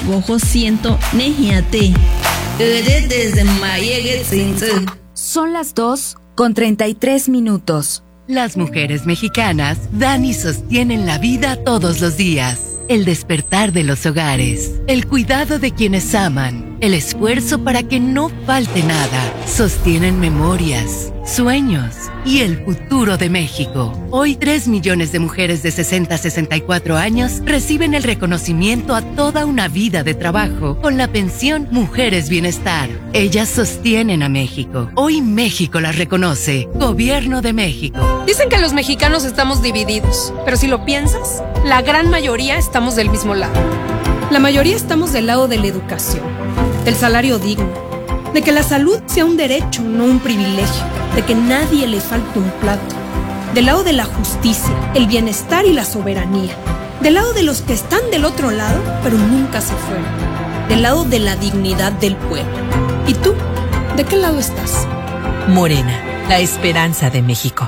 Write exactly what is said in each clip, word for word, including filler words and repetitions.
bojo siento nejiate. Desde mayegue tsinze. Son las dos con treinta y tres minutos. Las mujeres mexicanas dan y sostienen la vida todos los días. El despertar de los hogares, el cuidado de quienes aman, el esfuerzo para que no falte nada, sostienen memorias, sueños y el futuro de México. Hoy tres millones de mujeres de sesenta a sesenta y cuatro años reciben el reconocimiento a toda una vida de trabajo con la pensión Mujeres Bienestar. Ellas sostienen a México. Hoy México las reconoce. Gobierno de México. Dicen que los mexicanos estamos divididos, pero si lo piensas, la gran mayoría estamos del mismo lado. La mayoría estamos del lado de la educación, del salario digno, de que la salud sea un derecho, no un privilegio, de que nadie le falte un plato, del lado de la justicia, el bienestar y la soberanía, del lado de los que están del otro lado, pero nunca se fueron, del lado de la dignidad del pueblo. ¿Y tú? ¿De qué lado estás? Morena, la esperanza de México.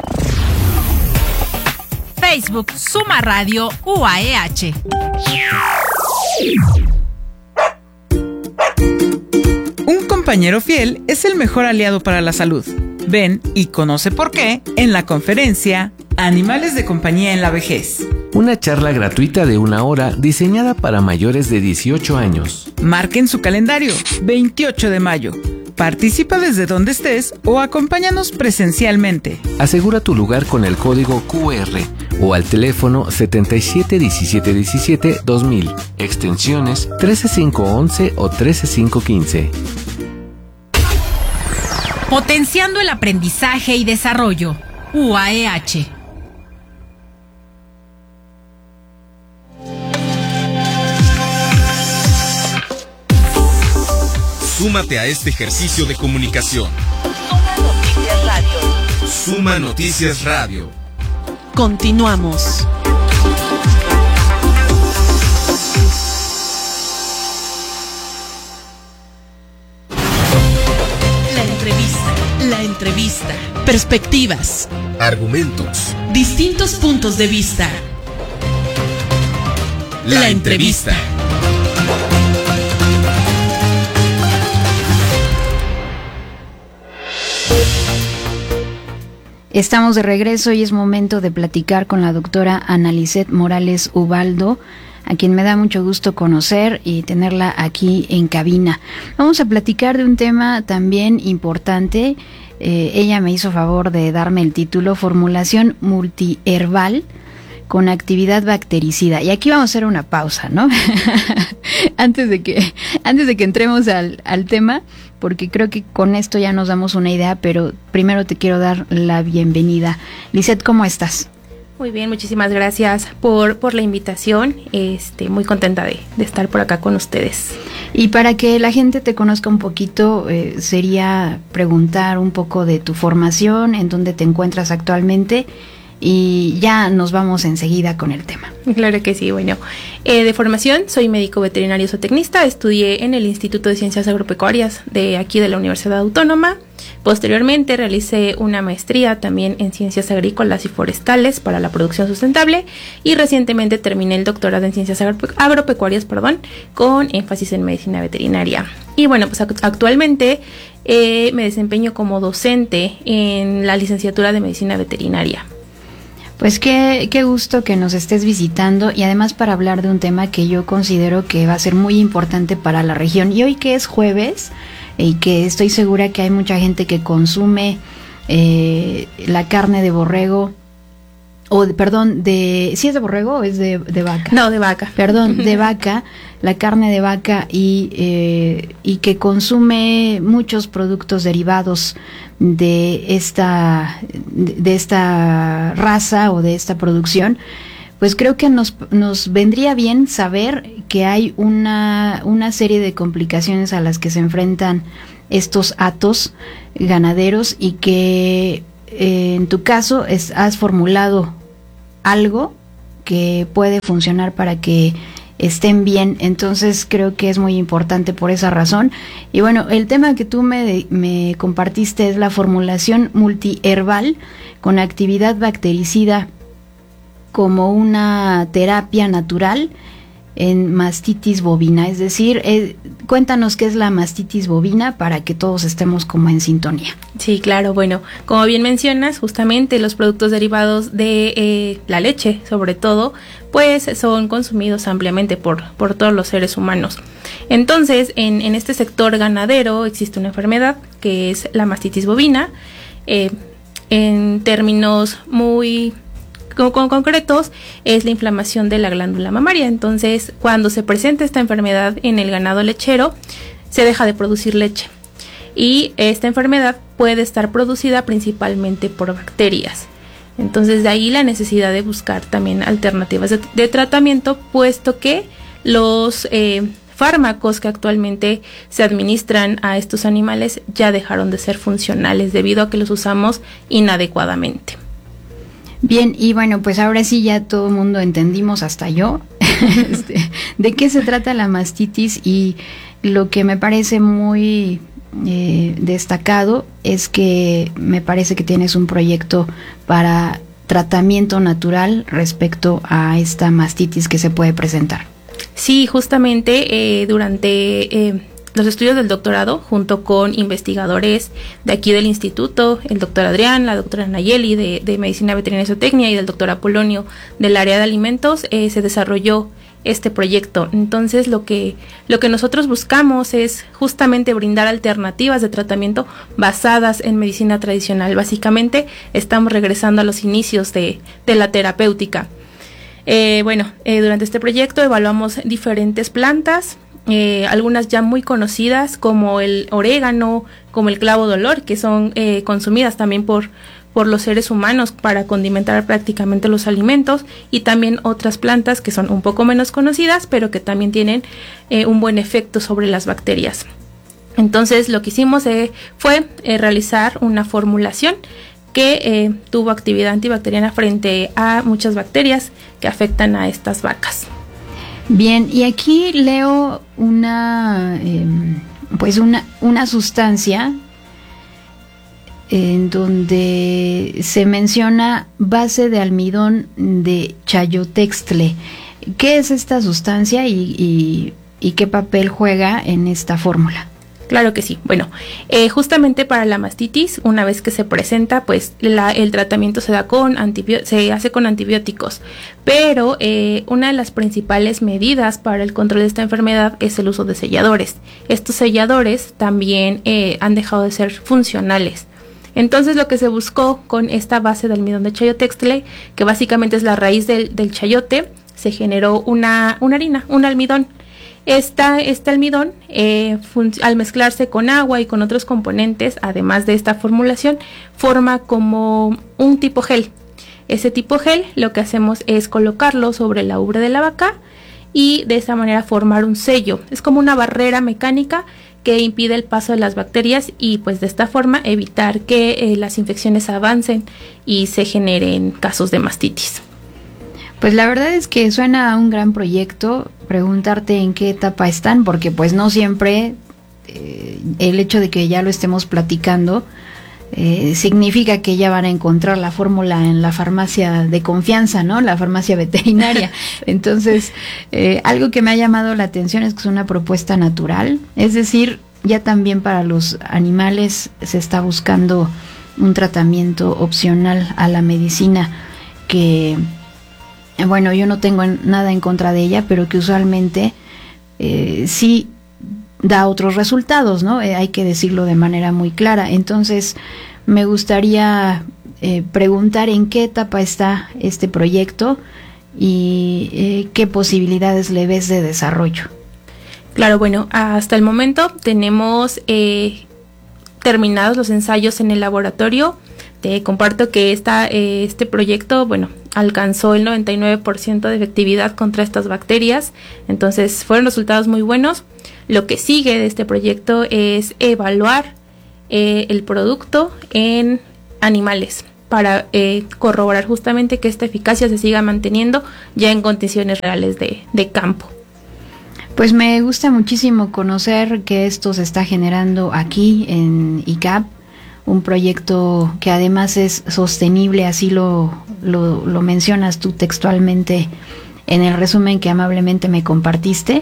Facebook, Suma Radio, U A E H. Un compañero fiel es el mejor aliado para la salud. Ven y conoce por qué en la conferencia Animales de compañía en la vejez. Una charla gratuita de una hora diseñada para mayores de dieciocho años. Marquen su calendario, veintiocho de mayo. Participa desde donde estés o acompáñanos presencialmente. Asegura tu lugar con el código Q R o al teléfono setenta y siete diecisiete diecisiete dos mil, extensiones trece cinco once o trece cinco quince. Potenciando el aprendizaje y desarrollo. U A E H. Súmate a este ejercicio de comunicación. Suma Noticias Radio. Suma Noticias Radio. Continuamos. La entrevista. La entrevista. Perspectivas. Argumentos. Distintos puntos de vista. La, la entrevista. entrevista. Estamos de regreso y es momento de platicar con la doctora Ana Lisset Morales Ubaldo, a quien me da mucho gusto conocer y tenerla aquí en cabina. Vamos a platicar de un tema también importante. Eh, ella me hizo favor de darme el título Formulación multiherbal con actividad bactericida. Y aquí vamos a hacer una pausa, ¿no? antes de que antes de que entremos al, al tema, porque creo que con esto ya nos damos una idea, pero primero te quiero dar la bienvenida. Lisset, ¿cómo estás? Muy bien, muchísimas gracias por, por la invitación. Este, muy contenta de, de estar por acá con ustedes. Y para que la gente te conozca un poquito, eh, sería preguntar un poco de tu formación, en dónde te encuentras actualmente, y ya nos vamos enseguida con el tema. Claro que sí, bueno. Eh, de formación, soy médico veterinario zootecnista, estudié en el Instituto de Ciencias Agropecuarias de aquí de la Universidad Autónoma. Posteriormente realicé una maestría también en Ciencias Agrícolas y Forestales para la producción sustentable y recientemente terminé el doctorado en Ciencias Agrope- Agropecuarias, perdón, con énfasis en Medicina Veterinaria. Y bueno, pues actualmente eh, me desempeño como docente en la licenciatura de Medicina Veterinaria. Pues qué, qué gusto que nos estés visitando y además para hablar de un tema que yo considero que va a ser muy importante para la región. Y hoy que es jueves y que estoy segura que hay mucha gente que consume eh, la carne de borrego, o de, perdón, de ¿sí es de borrego o es de, de vaca? No, de vaca. Perdón, de vaca, la carne de vaca y, eh, y que consume muchos productos derivados de esta de esta raza o de esta producción, pues creo que nos nos vendría bien saber que hay una una serie de complicaciones a las que se enfrentan estos hatos ganaderos y que eh, en tu caso es, has formulado algo que puede funcionar para que estén bien. Entonces creo que es muy importante por esa razón. Y bueno, el tema que tú me, me compartiste es la formulación multiherbal con actividad bactericida como una terapia natural en mastitis bovina, es decir, eh, cuéntanos qué es la mastitis bovina para que todos estemos como en sintonía. Sí, claro, bueno, como bien mencionas, justamente los productos derivados de eh, la leche, sobre todo, pues son consumidos ampliamente por, por todos los seres humanos. Entonces, en, en este sector ganadero existe una enfermedad que es la mastitis bovina, eh, en términos muy Con, con concretos, es la inflamación de la glándula mamaria. Entonces, cuando se presenta esta enfermedad en el ganado lechero, se deja de producir leche. Y esta enfermedad puede estar producida principalmente por bacterias. Entonces, de ahí la necesidad de buscar también alternativas de, de tratamiento, puesto que los eh, fármacos que actualmente se administran a estos animales ya dejaron de ser funcionales debido a que los usamos inadecuadamente. Bien, y bueno, pues ahora sí ya todo el mundo entendimos, hasta yo, este, de qué se trata la mastitis, y lo que me parece muy eh, destacado es que me parece que tienes un proyecto para tratamiento natural respecto a esta mastitis que se puede presentar. Sí, justamente eh, durante eh, los estudios del doctorado, junto con investigadores de aquí del instituto, el doctor Adrián, la doctora Nayeli de, de Medicina Veterinaria y Zootecnia y del doctor Apolonio del área de alimentos, eh, se desarrolló este proyecto. Entonces, lo que, lo que nosotros buscamos es justamente brindar alternativas de tratamiento basadas en medicina tradicional. Básicamente, estamos regresando a los inicios de, de la terapéutica. Eh, bueno, eh, durante este proyecto evaluamos diferentes plantas, Eh, algunas ya muy conocidas como el orégano, como el clavo de olor, que son eh, consumidas también por, por los seres humanos para condimentar prácticamente los alimentos, y también otras plantas que son un poco menos conocidas, pero que también tienen eh, un buen efecto sobre las bacterias. Entonces, lo que hicimos eh, fue eh, realizar una formulación que eh, tuvo actividad antibacteriana frente a muchas bacterias que afectan a estas vacas. Bien, y aquí leo una, eh, pues una, una sustancia en donde se menciona base de almidón de chayotextle. ¿Qué es esta sustancia y, y, y qué papel juega en esta fórmula? Claro que sí. Bueno, eh, justamente para la mastitis, una vez que se presenta, pues la, el tratamiento se da con antibio- se hace con antibióticos, pero eh, una de las principales medidas para el control de esta enfermedad es el uso de selladores. Estos selladores también eh, han dejado de ser funcionales. Entonces, lo que se buscó con esta base de almidón de chayotextle, que básicamente es la raíz del, del chayote, se generó una, una harina, un almidón. Esta, este almidón, eh, fun- al mezclarse con agua y con otros componentes, además de esta formulación, forma como un tipo gel. Ese tipo gel, lo que hacemos es colocarlo sobre la ubre de la vaca y de esa manera formar un sello. Es como una barrera mecánica que impide el paso de las bacterias y pues de esta forma evitar que eh, las infecciones avancen y se generen casos de mastitis. Pues la verdad es que suena a un gran proyecto. Preguntarte en qué etapa están, porque pues no siempre eh, el hecho de que ya lo estemos platicando eh, significa que ya van a encontrar la fórmula en la farmacia de confianza, ¿no? La farmacia veterinaria. Entonces, eh, algo que me ha llamado la atención es que es una propuesta natural, es decir, ya también para los animales se está buscando un tratamiento opcional a la medicina que, bueno, yo no tengo nada en contra de ella, pero que usualmente eh, sí da otros resultados, ¿no? Eh, hay que decirlo de manera muy clara. Entonces, me gustaría eh, preguntar en qué etapa está este proyecto y eh, qué posibilidades le ves de desarrollo. Claro, bueno, hasta el momento tenemos eh, terminados los ensayos en el laboratorio. Te comparto que esta, eh, este proyecto, bueno, alcanzó el noventa y nueve por ciento de efectividad contra estas bacterias, entonces fueron resultados muy buenos. Lo que sigue de este proyecto es evaluar eh, el producto en animales para eh, corroborar justamente que esta eficacia se siga manteniendo ya en condiciones reales de, de campo. Pues me gusta muchísimo conocer que esto se está generando aquí en I C A P, un proyecto que además es sostenible, así lo, lo, lo mencionas tú textualmente en el resumen que amablemente me compartiste.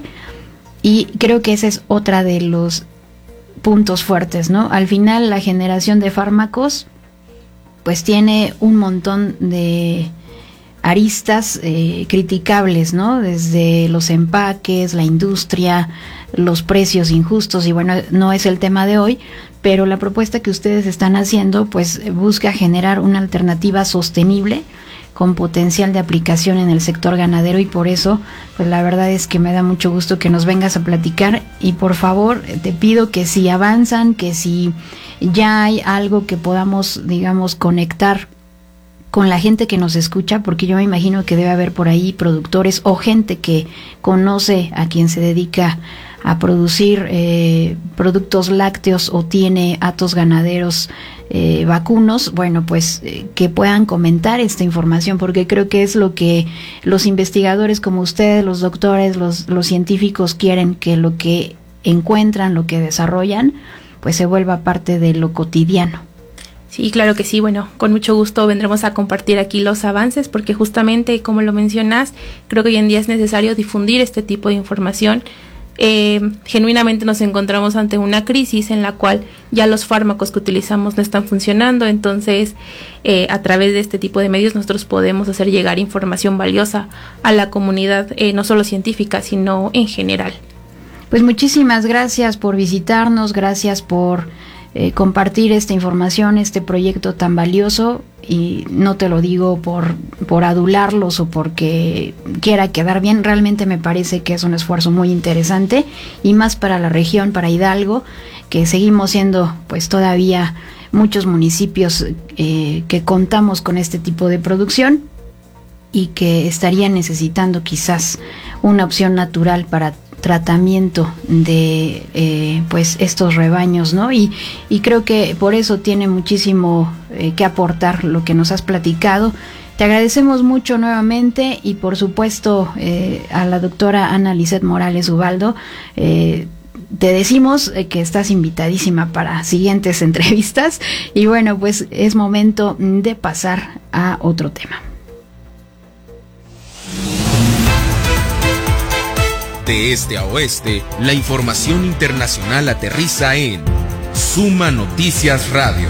Y creo que ese es otra de los puntos fuertes, ¿no? Al final, la generación de fármacos pues tiene un montón de aristas eh, criticables, ¿no? Desde los empaques, la industria, los precios injustos, y bueno, no es el tema de hoy, pero la propuesta que ustedes están haciendo pues busca generar una alternativa sostenible con potencial de aplicación en el sector ganadero, y por eso pues la verdad es que me da mucho gusto que nos vengas a platicar. Y por favor te pido que si avanzan, que si ya hay algo que podamos, digamos, conectar con la gente que nos escucha, porque yo me imagino que debe haber por ahí productores o gente que conoce a quien se dedica a producir eh, productos lácteos o tiene hatos ganaderos eh, vacunos, bueno, pues eh, que puedan comentar esta información, porque creo que es lo que los investigadores como ustedes, los doctores, los, los científicos quieren, que lo que encuentran, lo que desarrollan, pues se vuelva parte de lo cotidiano. Sí, claro que sí. Bueno, con mucho gusto vendremos a compartir aquí los avances, porque justamente, como lo mencionas, creo que hoy en día es necesario difundir este tipo de información. Eh, genuinamente nos encontramos ante una crisis en la cual ya los fármacos que utilizamos no están funcionando, entonces eh, a través de este tipo de medios nosotros podemos hacer llegar información valiosa a la comunidad, eh, no solo científica, sino en general. Pues muchísimas gracias por visitarnos, gracias por eh, compartir esta información, este proyecto tan valioso, y no te lo digo por, por adularlos o porque quiera quedar bien, realmente me parece que es un esfuerzo muy interesante, y más para la región, para Hidalgo, que seguimos siendo pues todavía muchos municipios eh, que contamos con este tipo de producción y que estarían necesitando quizás una opción natural para tratamiento de eh, pues estos rebaños, ¿no? Y, y creo que por eso tiene muchísimo eh, que aportar lo que nos has platicado. Te agradecemos mucho nuevamente, y por supuesto eh, a la doctora Ana Lisset Morales Ubaldo, eh, te decimos eh, que estás invitadísima para siguientes entrevistas, y bueno, pues es momento de pasar a otro tema. De este a oeste, la información internacional aterriza en Suma Noticias Radio.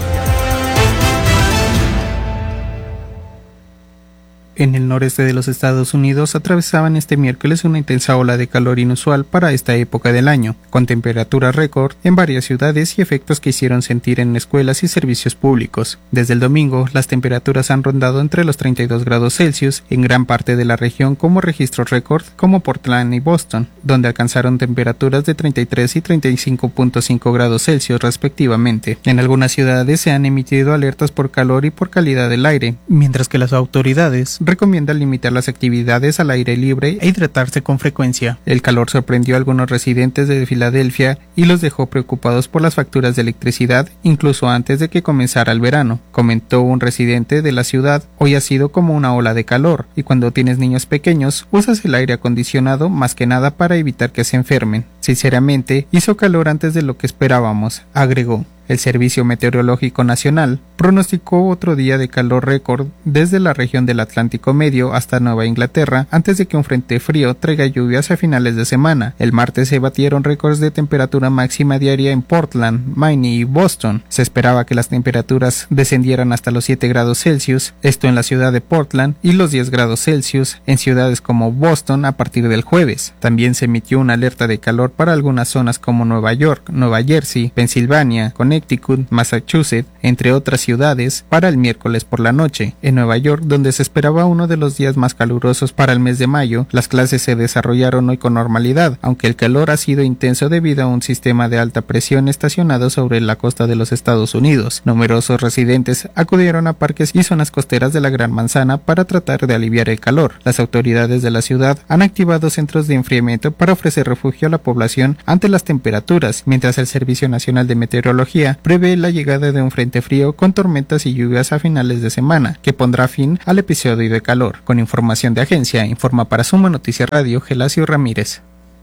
En el noreste de los Estados Unidos atravesaban este miércoles una intensa ola de calor inusual para esta época del año, con temperaturas récord en varias ciudades y efectos que hicieron sentir en escuelas y servicios públicos. Desde el domingo, las temperaturas han rondado entre los treinta y dos grados Celsius en gran parte de la región, como registros récord como Portland y Boston, donde alcanzaron temperaturas de treinta y tres y treinta y cinco punto cinco grados Celsius respectivamente. En algunas ciudades se han emitido alertas por calor y por calidad del aire, mientras que las autoridades recomiendan limitar las actividades al aire libre e hidratarse con frecuencia. El calor sorprendió a algunos residentes de Filadelfia y los dejó preocupados por las facturas de electricidad incluso antes de que comenzara el verano. Comentó un residente de la ciudad: hoy ha sido como una ola de calor, y cuando tienes niños pequeños usas el aire acondicionado más que nada para evitar que se enfermen. Sinceramente, hizo calor antes de lo que esperábamos, agregó. El Servicio Meteorológico Nacional pronosticó otro día de calor récord desde la región del Atlántico Medio hasta Nueva Inglaterra antes de que un frente frío traiga lluvias a finales de semana. El martes se batieron récords de temperatura máxima diaria en Portland, Maine y Boston. Se esperaba que las temperaturas descendieran hasta los siete grados Celsius, esto en la ciudad de Portland, y los diez grados Celsius en ciudades como Boston a partir del jueves. También se emitió una alerta de calor para algunas zonas como Nueva York, Nueva Jersey, Pensilvania, Connecticut, Massachusetts, entre otras ciudades, para el miércoles por la noche. En Nueva York, donde se esperaba uno de los días más calurosos para el mes de mayo, las clases se desarrollaron hoy con normalidad, aunque el calor ha sido intenso debido a un sistema de alta presión estacionado sobre la costa de los Estados Unidos. Numerosos residentes acudieron a parques y zonas costeras de la Gran Manzana para tratar de aliviar el calor. Las autoridades de la ciudad han activado centros de enfriamiento para ofrecer refugio a la población ante las temperaturas, mientras el Servicio Nacional de Meteorología prevé la llegada de un frente frío con tormentas y lluvias a finales de semana, que pondrá fin al episodio de calor. Con información de agencia, informa para Suma Noticias Radio, Gelacio Ramírez.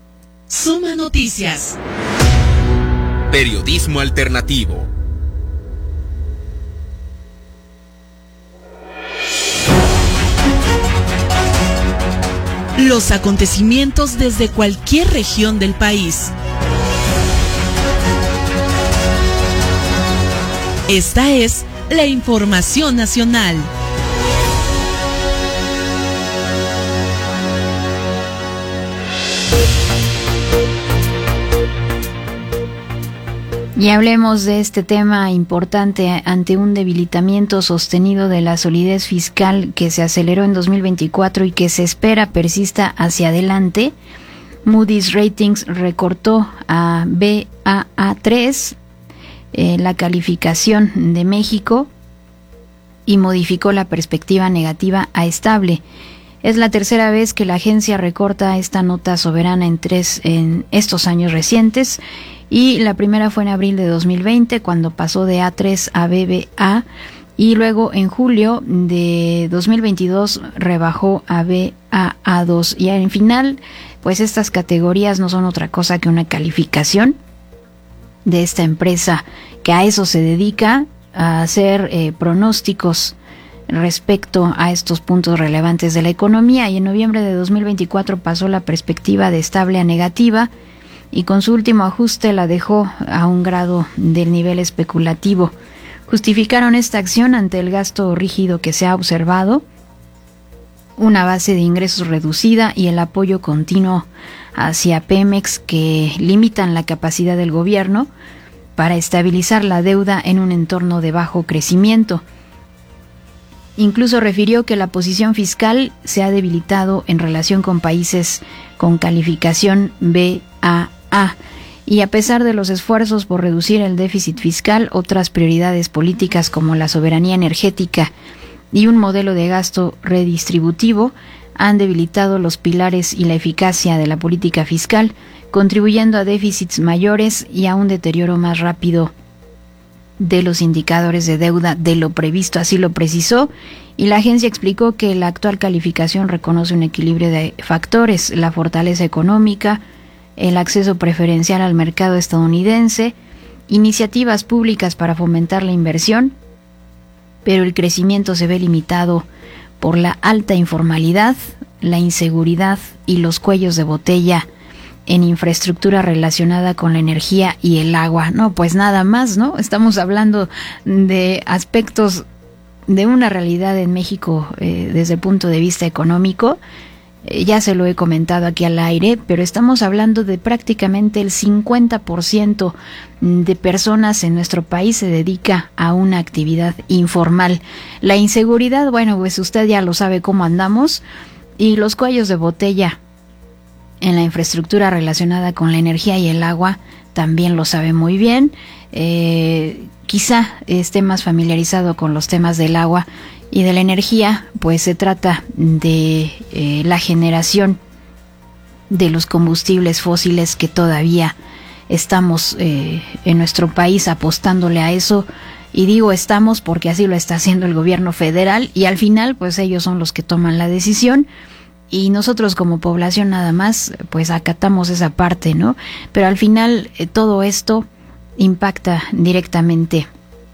Suma Noticias. Periodismo alternativo. Los acontecimientos desde cualquier región del país. Esta es la información nacional. Y hablemos de este tema importante ante un debilitamiento sostenido de la solidez fiscal que se aceleró en dos mil veinticuatro y que se espera persista hacia adelante. Moody's Ratings recortó a B A A tres eh, la calificación de México y modificó la perspectiva negativa a estable. Es la tercera vez que la agencia recorta esta nota soberana en tres en estos años recientes, y la primera fue en abril de dos mil veinte, cuando pasó de A tres a B B A, y luego en julio de dos mil veintidós rebajó a B A A dos. Y al final, pues estas categorías no son otra cosa que una calificación de esta empresa que a eso se dedica, a hacer eh, pronósticos respecto a estos puntos relevantes de la economía. Y en noviembre de dos mil veinticuatro pasó la perspectiva de estable a negativa, y con su último ajuste la dejó a un grado del nivel especulativo. Justificaron esta acción ante el gasto rígido que se ha observado, una base de ingresos reducida y el apoyo continuo hacia Pemex que limitan la capacidad del gobierno para estabilizar la deuda en un entorno de bajo crecimiento. Incluso refirió que la posición fiscal se ha debilitado en relación con países con calificación B A A, y a pesar de los esfuerzos por reducir el déficit fiscal, otras prioridades políticas como la soberanía energética y un modelo de gasto redistributivo han debilitado los pilares y la eficacia de la política fiscal, contribuyendo a déficits mayores y a un deterioro más rápido de los indicadores de deuda de lo previsto, así lo precisó. Y la agencia explicó que la actual calificación reconoce un equilibrio de factores: la fortaleza económica, el acceso preferencial al mercado estadounidense, iniciativas públicas para fomentar la inversión, pero el crecimiento se ve limitado por la alta informalidad, la inseguridad y los cuellos de botella en infraestructura relacionada con la energía y el agua. No, pues nada más, ¿no? Estamos hablando de aspectos de una realidad en México eh, desde el punto de vista económico. Eh, ya se lo he comentado aquí al aire, pero estamos hablando de prácticamente el cincuenta por ciento de personas en nuestro país se dedica a una actividad informal. La inseguridad, bueno, pues usted ya lo sabe cómo andamos, y los cuellos de botella en la infraestructura relacionada con la energía y el agua también lo sabe muy bien. Eh, quizá esté más familiarizado con los temas del agua y de la energía, pues se trata de eh, la generación de los combustibles fósiles que todavía estamos eh, en nuestro país apostándole a eso. Y digo estamos porque así lo está haciendo el gobierno federal, y al final pues ellos son los que toman la decisión, y nosotros como población nada más pues acatamos esa parte, ¿no? Pero al final eh, todo esto impacta directamente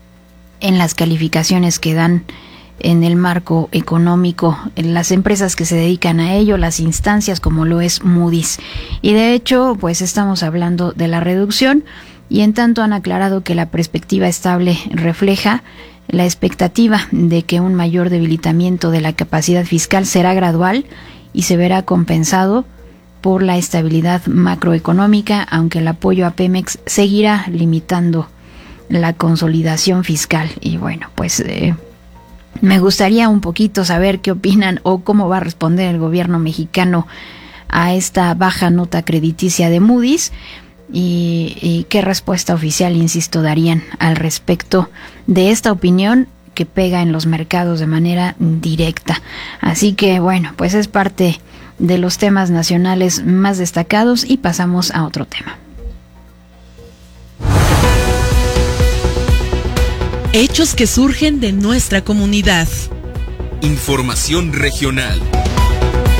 en las calificaciones que dan en el marco económico, en las empresas que se dedican a ello, las instancias como lo es Moody's. Y de hecho pues estamos hablando de la reducción, y en tanto han aclarado que la perspectiva estable refleja la expectativa de que un mayor debilitamiento de la capacidad fiscal será gradual y se verá compensado por la estabilidad macroeconómica, aunque el apoyo a Pemex seguirá limitando la consolidación fiscal. Y bueno, pues eh, me gustaría un poquito saber qué opinan o cómo va a responder el gobierno mexicano a esta baja nota crediticia de Moody's, y, y qué respuesta oficial, insisto, darían al respecto de esta opinión que pega en los mercados de manera directa. Así que bueno, pues es parte de los temas nacionales más destacados, y pasamos a otro tema. Hechos que surgen de nuestra comunidad. Información regional.